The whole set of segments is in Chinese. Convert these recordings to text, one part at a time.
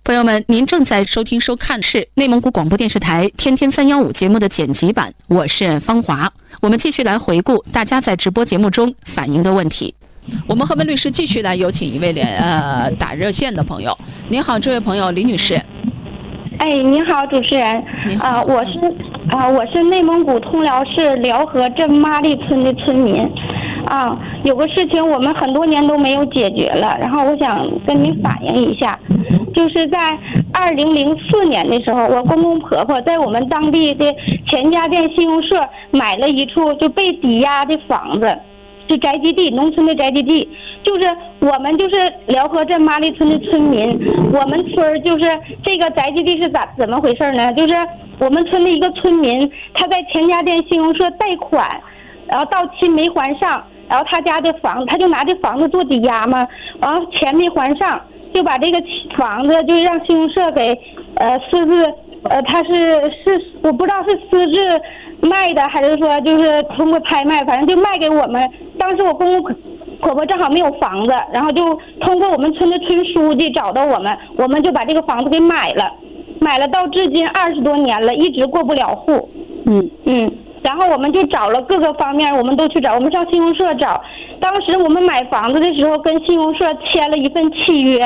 朋友们，您正在收听收看的是内蒙古广播电视台天天315节目的剪辑版，我是方华。我们继续来回顾大家在直播节目中反映的问题。我们和温律师继续来有请一位打热线的朋友。您好，这位朋友李女士。 您好，主持人。 您好。 我是内蒙古通辽市辽河镇马里村的村民。有个事情我们很多年都没有解决了，然后我想跟您反映一下，就是在2004年的时候，我公公婆婆在我们当地的钱家店信用社买了一处就被抵押的房子，是宅基地，农村的宅基地。就是我们就是辽河镇马里村的村民，我们村就是这个宅基地是怎么回事呢？就是我们村的一个村民，他在钱家店信用社贷款，然后到期没还上，然后他家的房他就拿这房子做抵押嘛，然后钱没还上，就把这个房子就让信用社给私自他是我不知道是私自卖的，还是说就是通过拍卖，反正就卖给我们。当时我公公婆婆正好没有房子，然后就通过我们村的村书记找到我们，我们就把这个房子给买了到至今20多年了，一直过不了户。然后我们就找了各个方面，我们都去找，我们上信用社找。当时我们买房子的时候跟信用社签了一份契约，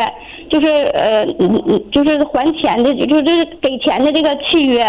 就是还钱的，就是给钱的这个契约，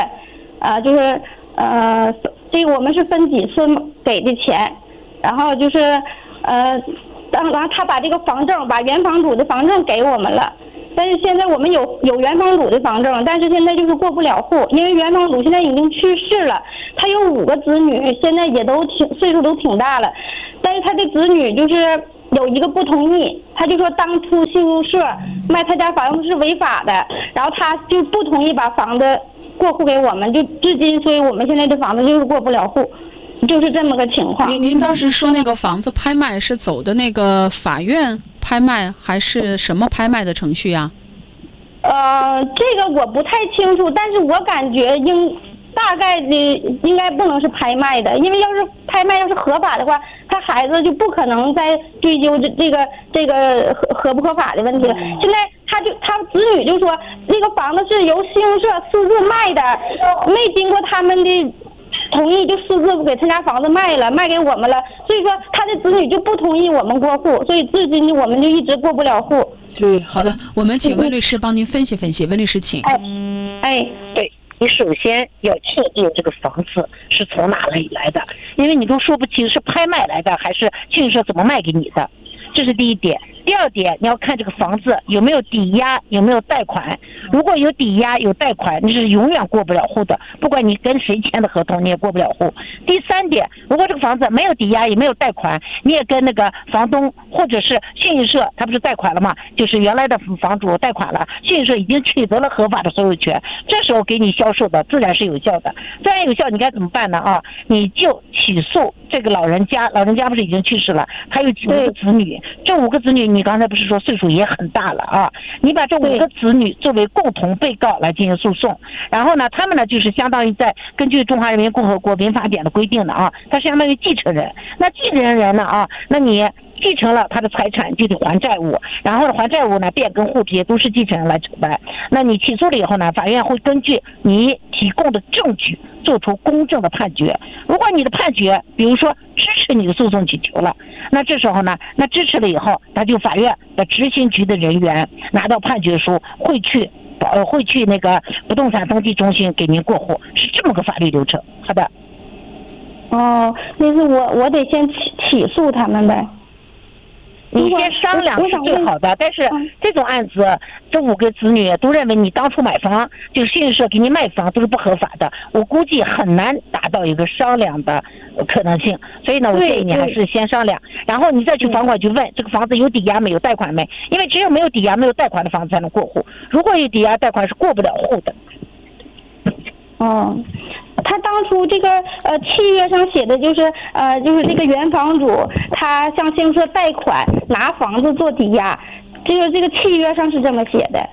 这个我们是分几次给的钱，然后就是然后他把这个房证，把原房主的房证给我们了。但是现在我们有原房主的房证，但是现在就是过不了户，因为原房主现在已经去世了，他有5个子女，现在也都岁数都挺大了，但是他的子女就是有一个不同意，他就说当初信用社卖他家房子是违法的，然后他就不同意把房子过户给我们，就至今，所以我们现在这房子就是过不了户，就是这么个情况。 您当时说那个房子拍卖是走的那个法院拍卖还是什么拍卖的程序呀？ 这个我不太清楚，但是我感觉大概的应该不能是拍卖的，因为要是拍卖要是合法的话，他孩子就不可能再追究这个合不合法的问题了。现在他子女就说那个房子是由信用社私自卖的，没经过他们的同意就私自给他家房子卖给我们了，所以说他的子女就不同意我们过户，所以至今我们就一直过不了户。 好的，我们请温律师帮您分析分析。温律师，请。 对，你首先要确定这个房子是从哪里来的，因为你都说不清是拍卖来的还是信用社怎么卖给你的，这是第一点。第二点，你要看这个房子有没有抵押，有没有贷款。如果有抵押有贷款，你是永远过不了户的，不管你跟谁签的合同，你也过不了户。第三点，如果这个房子没有抵押也没有贷款，你也跟那个房东或者是信用社，他不是贷款了吗？就是原来的房主贷款了，信用社已经取得了合法的所有权，这时候给你销售的自然是有效的。自然有效，你该怎么办呢？你就起诉这个老人家不是已经去世了，他有5个子女，这5个子女你刚才不是说岁数也很大了啊？你把这5个子女作为共同被告来进行诉讼，然后呢，他们呢就是相当于在根据中华人民共和国民法典的规定的他相当于继承人。那继承人呢那你继承了他的财产就得还债务，然后呢还债务呢变更户籍都是继承人来承担。那你起诉了以后呢，法院会根据你提供的证据做出公正的判决。如果你的判决比如说支持你的诉讼请求了，那这时候呢，那支持了以后，那就法院的执行局的人员拿到判决书会去那个不动产登记中心给您过户，是这么个法律流程。好的。 那是我得先起诉他们呗。 你先商量是最好的，但是这种案子，这5个子女都认为你当初买房就是信用社给你卖房都是不合法的，我估计很难达到一个商量的可能性。所以呢，我建议你还是先商量，然后你再去房管局问这个房子有抵押没有贷款没，因为只有没有抵押没有贷款的房子才能过户，如果有抵押贷款是过不了户的。 他当初这个契约上写的就是这个原房主他向信用社贷款拿房子做抵押，这个契约上是这么写的。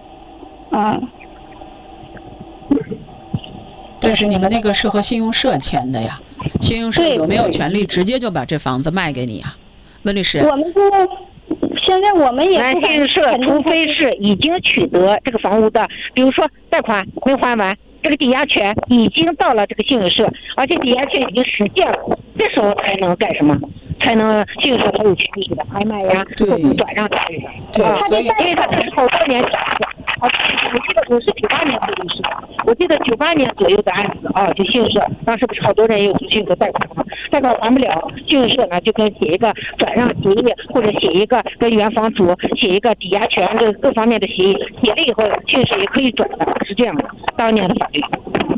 但是你们那个是和信用社签的呀，信用社有没有权利直接就把这房子卖给你啊？温律师。 我们现现在我们也不敢信用社除非是已经取得这个房屋的，比如说贷款没还完，这个抵押权已经到了这个信用社，而且抵押权已经实现了，这时候才能干什么？才能信用社才有权利给他拍卖呀，或者转让之类的。 对， 因为他这是好多年前的，我记得我是98年做的事，我记得98年左右的案子啊，就信用社当时不是好多人也有信用社贷款吗？贷款还不了，信用社呢就跟写一个转让协议，或者写一个跟原房主写一个抵押权的各方面的协议，写了以后信用社也可以转的，是这样的，当年的法律。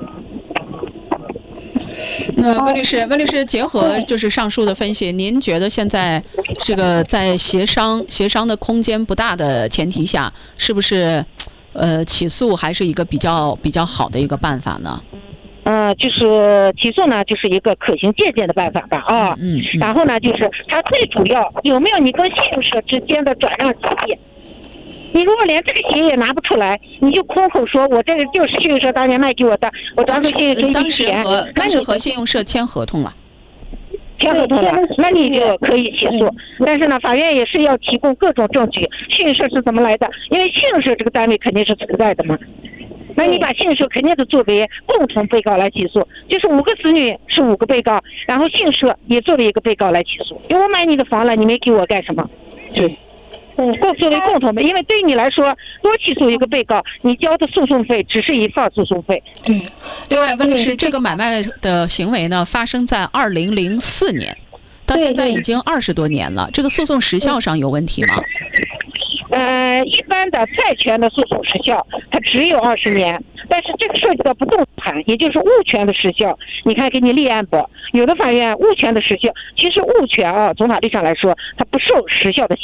那温律师结合就是上述的分析，您觉得现在这个在协商的空间不大的前提下，是不是起诉还是一个比较好的一个办法呢？ 就是起诉呢，就是一个可行借鉴的办法吧啊。然后呢，就是它最主要有没有你跟信用社之间的转让协议？你如果连这个协议也拿不出来，你就空口说我这个就是信用社当年卖给我的，我当时信用社一钱， 当时和信用社签合同了， 签合同了，那你就可以起诉。但是呢，法院也是要提供各种证据，信用社是怎么来的？因为信用社这个单位肯定是存在的嘛。那你把信用社肯定是作为共同被告来起诉，就是5个子女是5个被告，然后信用社也作为一个被告来起诉，因为我买你的房了，你没给我干什么？ 对。 作为共同的，因为对于你来说，多起诉一个被告，你交的诉讼费只是一放诉讼费。 另外，温律师，这个买卖的行为呢，发生在2004年，到现在已经20多年了，这个诉讼时效上有问题吗？ 一般的债权的诉讼时效它只有20年，但是这个涉及到不动产，也就是物权的时效。你看给你立案不？有的法院物权的时效，其实物权啊，从法律上来说，它不受时效的